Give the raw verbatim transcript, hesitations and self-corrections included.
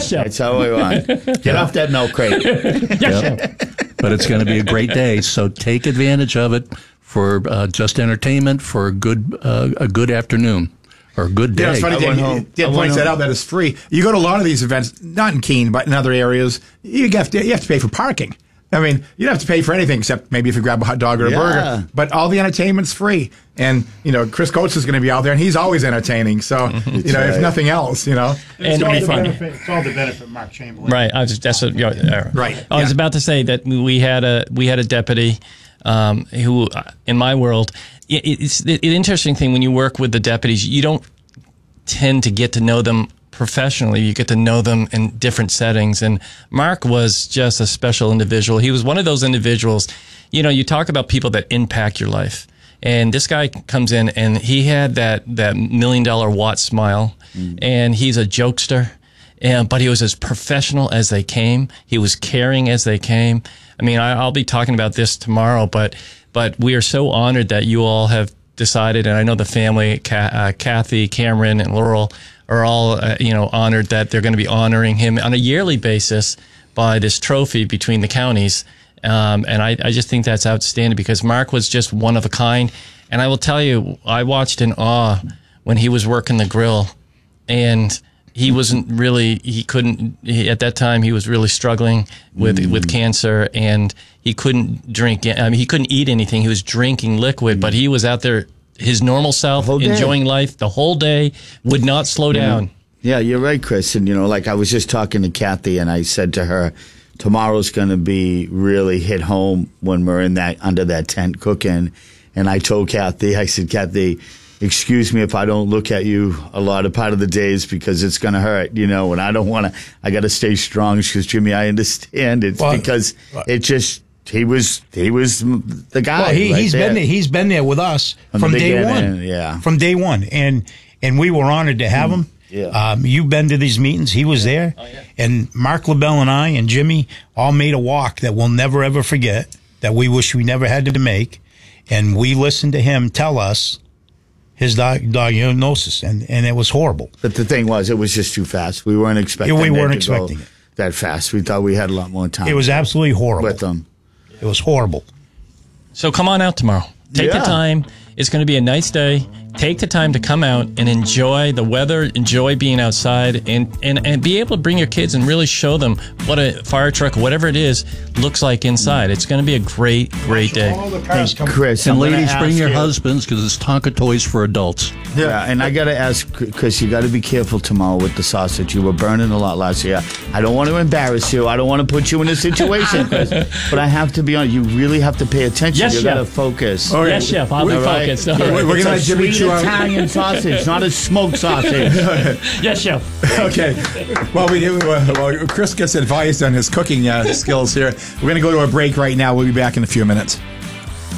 Yes, chef. That's how we want. Get off that milk crate. Yes, chef. But it's going to be a great day, so take advantage of it for uh, just entertainment, for a good uh, a good afternoon or a good day. Yeah, it's funny. Dan, home. Dan I points went that home. out that it's free. You go to a lot of these events, not in Keene, but in other areas. You have to, you have to pay for parking. I mean, you don't have to pay for anything except maybe if you grab a hot dog or a Yeah. burger. But all the entertainment's free. And, you know, Chris Coates is going to be out there, and he's always entertaining. So, you know, if right. nothing else, you know. And It's it'll all, be the fun. benefit, it's all the benefit, Mark Chamberlain. Right. I was that's what, you know, uh, Right, I was yeah. about to say that we had a we had a deputy um, who, uh, in my world, it, it's the, the interesting thing when you work with the deputies, you don't tend to get to know them professionally. You get to know them in different settings. And Mark was just a special individual. He was one of those individuals. You know, you talk about people that impact your life. And this guy comes in and he had that, that million dollar watt smile, mm. and he's a jokester, and, but he was as professional as they came. He was caring as they came. I mean, I, I'll be talking about this tomorrow, but, but we are so honored that you all have decided, and I know the family, Ka- uh, Kathy, Cameron, and Laurel are all, uh, you know, honored that they're going to be honoring him on a yearly basis by this trophy between the counties. Um, and I, I just think that's outstanding because Mark was just one of a kind. And I will tell you, I watched in awe when he was working the grill, and he wasn't really, he couldn't, he, at that time, he was really struggling with, mm. with cancer, and he couldn't drink, I mean, he couldn't eat anything. He was drinking liquid, mm. but he was out there, his normal self, enjoying life the whole day, would not slow down. Yeah, you're right, Chris. And, you know, like I was just talking to Kathy, and I said to her, tomorrow's going to be really hit home when we're in that, under that tent cooking. And I told Kathy, I said, Kathy, excuse me if I don't look at you a lot of part of the days because it's going to hurt, you know, and I don't want to, I got to stay strong because, Jimmy, I understand it well, because it just, he was, he was the guy. Well, he, right he's there. been there, he's been there with us From from the day beginning, one. yeah. From day one. And, and we were honored to have him. Yeah. Um, you've been to these meetings. He was there. Oh, yeah. And Mark LaBelle and I and Jimmy all made a walk that we'll never, ever forget, that we wish we never had to make. And we listened to him tell us his di- diagnosis, and, and it was horrible. But the thing was, it was just too fast. We weren't expecting Yeah, we it weren't to expecting go it. that fast. We thought we had a lot more time. It was absolutely horrible. with them. It was horrible. So come on out tomorrow. Take Yeah. the time. It's going to be a nice day. Take the time to come out and enjoy the weather, enjoy being outside, and, and, and be able to bring your kids and really show them what a fire truck, whatever it is, looks like inside. It's going to be a great, great day. All the cars come. Chris, And I'm gonna ladies, bring ask your you- husbands because it's Tonka Toys for adults. Yeah, and I got to ask, Chris, you got to be careful tomorrow with the sausage. You were burning a lot last year. I don't want to embarrass you. I don't want to put you in a situation, Chris. But I have to be honest. You really have to pay attention. Yes, you got to Chef. focus. All right. Yes, Chef. I'll be All right. focused. All Yeah, right. We're gonna it's let a Jimmy sweet chew on- Italian sausage, not a smoked sausage. Yes, Chef. Okay. Well, we do. Uh, well, Chris gets advice on his cooking uh, skills here. We're going to go to a break right now. We'll be back in a few minutes.